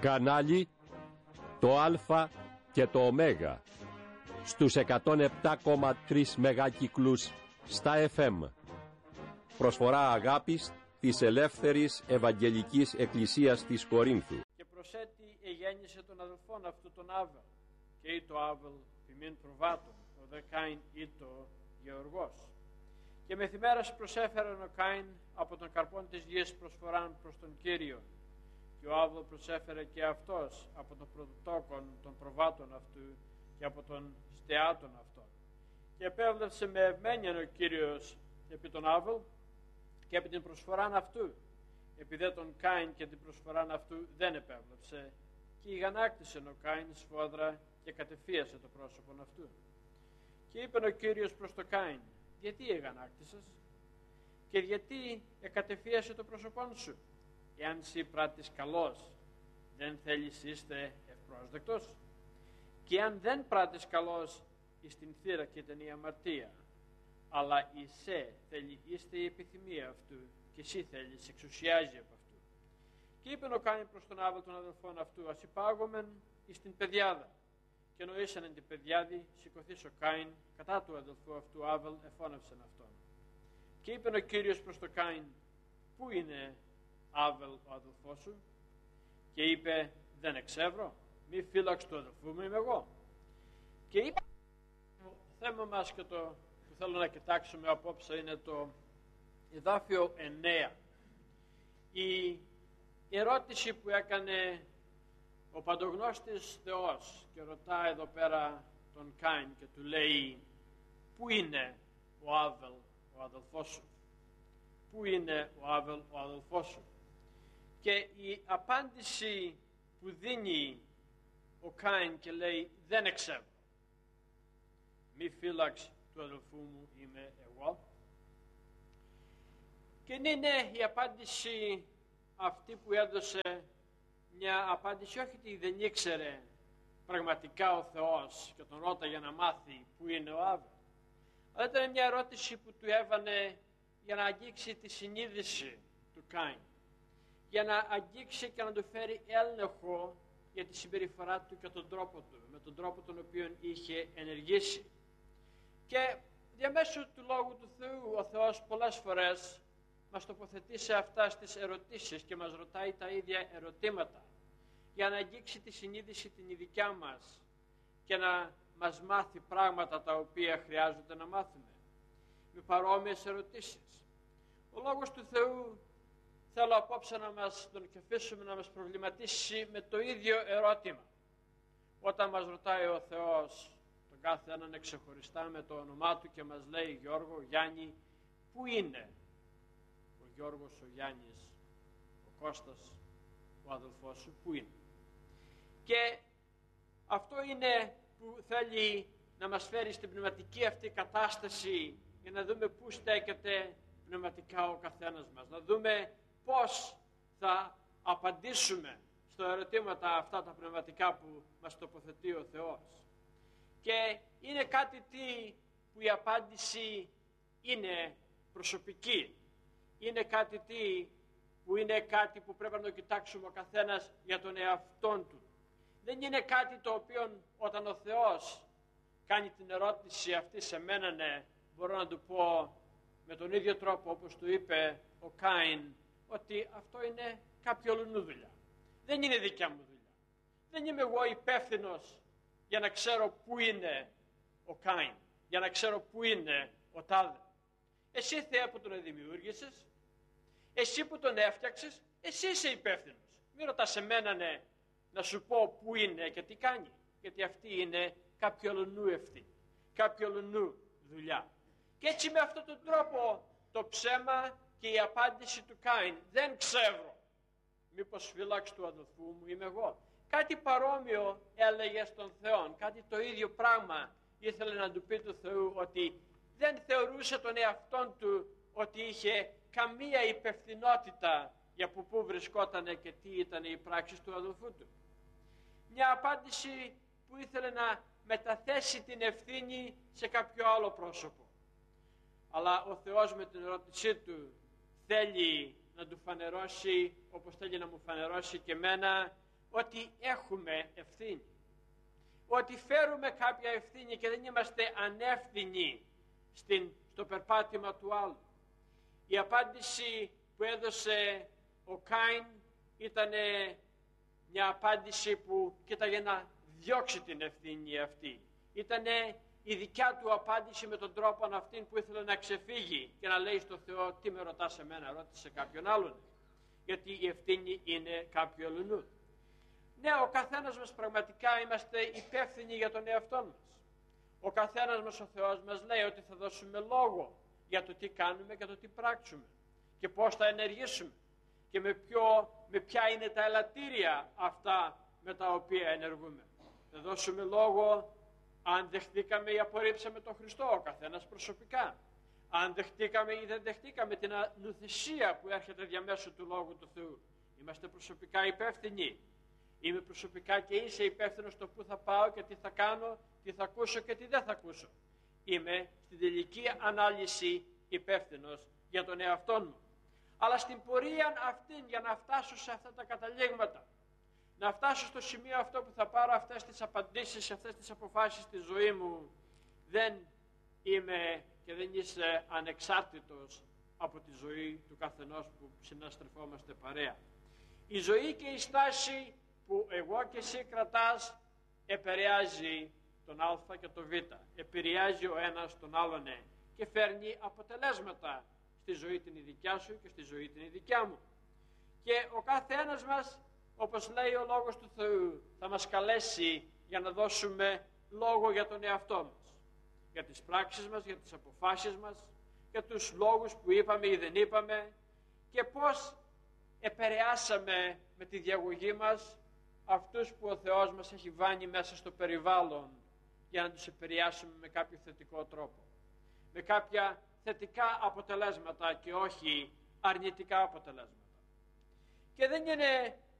Κανάλι το Α και το Ω στους 107,3 μεγάκυκλους στα FM. Προσφορά αγάπης της Ελεύθερης Ευαγγελικής Εκκλησίας της Κορίνθου. Και προσέτη εγέννησε τον αδελφόν αυτού τον Άβελ, και ή το Άβελ ποιμήν προβάτων, ο δε Κάιν ή το Γεωργός. Και μεθημέρας προσέφεραν ο Κάιν από τον καρπόν της γης προσφοράν προς τον Κύριον, και ο Άβελ προσέφερε και αυτός από τον πρωτοτόκον των προβάτων αυτού και από τον στεάτων αυτών. Και επέβλεψε με ευμένιαν ο Κύριος επί τον Άβελ και επί την προσφοράν αυτού, επειδή τον Κάιν και την προσφοράν αυτού δεν επέβλεψε, και ηγανάκτησε ο Κάιν σφόδρα και κατεφίασε το πρόσωπον αυτού. Και είπε ο Κύριος προς το Κάιν, γιατί εγανάκτησες και γιατί εκατεφίασε το πρόσωπόν σου? Εάν σύ πράττεις καλός, δεν θέλεις είστε ευπρόσδεκτος? Και αν δεν πράττεις καλός, εις την θύρα και την η αμαρτία, αλλά εισέ θέλει είστε η επιθυμία αυτού, και εσύ θέλεις εξουσιάζει από αυτού. Και είπε ο Κάιν προς τον Άβελ των αδελφών αυτού, ας υπάγομεν εις την πεδιάδα. Και νοήσαν εν την πεδιάδη, σηκωθείς ο Κάιν κατά του αδελφού αυτού Άβελ, εφώνευσεν αυτόν. Και είπε ο Κύριος προς το Κάιν, πού είναι Άβελ ο αδελφός σου? Και είπε, δεν εξεύρω, μη φύλαξ του αδελφού μου είμαι εγώ. Και είπε, το θέμα μας και το που θέλω να κοιτάξουμε απόψε είναι το εδάφιο 9. Η ερώτηση που έκανε ο παντογνώστης Θεός και ρωτά εδώ πέρα τον Κάιν και του λέει, πού είναι ο Άβελ ο αδελφός σου? Πού είναι ο Άβελ ο αδελφός σου? Και η απάντηση που δίνει ο Κάιν και λέει, δεν εξεύω, μη φύλαξ του αδελφού μου είμαι εγώ. Και είναι η απάντηση αυτή που έδωσε, μια απάντηση όχι ότι δεν ήξερε πραγματικά ο Θεός και τον ρώταγε να μάθει που είναι ο Άβελ, αλλά ήταν μια ερώτηση που του έβανε για να αγγίξει τη συνείδηση του Κάιν, για να αγγίξει και να του φέρει έλεγχο για τη συμπεριφορά του και τον τρόπο του, με τον τρόπο τον οποίο είχε ενεργήσει. Και διαμέσου του Λόγου του Θεού ο Θεός πολλές φορές μας τοποθετεί σε αυτά στις ερωτήσεις και μας ρωτάει τα ίδια ερωτήματα για να αγγίξει τη συνείδηση την ειδικιά μας και να μας μάθει πράγματα τα οποία χρειάζονται να μάθουμε με παρόμοιες ερωτήσεις. Ο Λόγος του Θεού θέλω απόψε να μας τον κεφίσουμε, να μας προβληματίσει με το ίδιο ερώτημα. Όταν μας ρωτάει ο Θεός τον κάθε έναν ξεχωριστά με το όνομά του και μας λέει, Γιώργο, Γιάννη, πού είναι ο Γιώργος, ο Γιάννης, ο Κώστας, ο αδελφός σου, πού είναι? Και αυτό είναι που θέλει να μας φέρει στην πνευματική αυτή κατάσταση για να δούμε πού στέκεται πνευματικά ο καθένας μας, να δούμε πώς θα απαντήσουμε στα ερωτήματα αυτά τα πνευματικά που μας τοποθετεί ο Θεός. Και είναι κάτι που η απάντηση είναι προσωπική. Είναι κάτι που είναι κάτι που πρέπει να το κοιτάξουμε ο καθένας για τον εαυτόν του. Δεν είναι κάτι το οποίο όταν ο Θεός κάνει την ερώτηση αυτή σε μένα, ναι, μπορώ να του πω με τον ίδιο τρόπο όπως του είπε ο Κάιν, ότι αυτό είναι κάποιο αλλού δουλειά. Δεν είναι δικιά μου δουλειά. Δεν είμαι εγώ υπεύθυνος για να ξέρω πού είναι ο Κάιν, για να ξέρω πού είναι ο τάδε. Εσύ, Θεέ, που τον δημιούργησες, εσύ που τον έφτιαξες, εσύ είσαι υπεύθυνος. Μην ρωτάς εμένα, ναι, να σου πω πού είναι και τι κάνει, γιατί αυτή είναι κάποιο αλλού ευθύνη, κάποιο αλλού δουλειά. Και έτσι με αυτόν τον τρόπο το ψέμα και η απάντηση του Κάιν, δεν ξέρω, μήπως φύλαξ του αδελφού μου είμαι εγώ. Κάτι παρόμοιο έλεγε στον Θεό, κάτι το ίδιο πράγμα ήθελε να του πει του Θεού, ότι δεν θεωρούσε τον εαυτόν του ότι είχε καμία υπευθυνότητα για πού βρισκότανε και τι ήταν οι πράξεις του αδελφού του. Μια απάντηση που ήθελε να μεταθέσει την ευθύνη σε κάποιο άλλο πρόσωπο. Αλλά ο Θεός με την ερώτησή του θέλει να του φανερώσει, όπως θέλει να μου φανερώσει και εμένα, ότι έχουμε ευθύνη. Ότι φέρουμε κάποια ευθύνη και δεν είμαστε ανεύθυνοι στο περπάτημα του άλλου. Η απάντηση που έδωσε ο Κάιν ήταν μια απάντηση που κοίταγε να διώξει την ευθύνη αυτή. Ήταν η δικιά του απάντηση με τον τρόπο αυτήν που ήθελε να ξεφύγει και να λέει στο Θεό, τι με ρωτάς εμένα, ρώτησε κάποιον άλλον. Γιατί η ευθύνη είναι κάποιου αλλού. Ναι, ο καθένας μας πραγματικά είμαστε υπεύθυνοι για τον εαυτό μας. Ο καθένας μας, ο Θεός μας λέει ότι θα δώσουμε λόγο για το τι κάνουμε και το τι πράξουμε και πώς θα ενεργήσουμε και με ποια είναι τα ελαττήρια αυτά με τα οποία ενεργούμε. Θα δώσουμε λόγο αν δεχτήκαμε ή απορρίψαμε τον Χριστό, ο καθένας προσωπικά. Αν δεχτήκαμε ή δεν δεχτήκαμε την ανουθυσία που έρχεται διαμέσου του Λόγου του Θεού. Είμαστε προσωπικά υπεύθυνοι. Είμαι προσωπικά και είσαι υπεύθυνος στο που θα πάω και τι θα κάνω, τι θα ακούσω και τι δεν θα ακούσω. Είμαι στην τελική ανάλυση υπεύθυνος για τον εαυτό μου. Αλλά στην πορεία αυτήν, για να φτάσω σε αυτά τα καταλήγματα, να φτάσω στο σημείο αυτό που θα πάρω αυτές τις απαντήσεις, αυτές τις αποφάσεις στη ζωή μου, δεν είμαι και δεν είσαι ανεξάρτητος από τη ζωή του καθενός που συναστρεφόμαστε παρέα. Η ζωή και η στάση που εγώ και εσύ κρατάς επηρεάζει τον Α και τον Β. Επηρεάζει ο ένας τον άλλον και φέρνει αποτελέσματα στη ζωή την δικιά σου και στη ζωή την δικιά μου. Και ο κάθε ένας μας, όπως λέει ο Λόγος του Θεού, θα μας καλέσει για να δώσουμε λόγο για τον εαυτό μας. Για τις πράξεις μας, για τις αποφάσεις μας, για τους λόγους που είπαμε ή δεν είπαμε και πώς επηρεάσαμε με τη διαγωγή μας αυτούς που ο Θεός μας έχει βάλει μέσα στο περιβάλλον για να τους επηρεάσουμε με κάποιο θετικό τρόπο. Με κάποια θετικά αποτελέσματα και όχι αρνητικά αποτελέσματα. Και δεν είναι